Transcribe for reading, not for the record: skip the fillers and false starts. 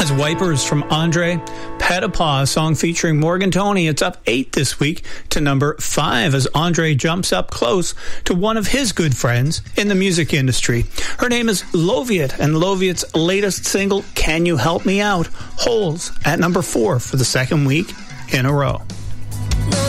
Is Wipers from Andre Pettipaw, a song featuring Morgan Toney. It's up 8 this week to number 5 as Andre jumps up close to one of his good friends in the music industry. Her name is Loviet, and Loviet's latest single, Can You Help Me Out, holds at number 4 for the second week in a row.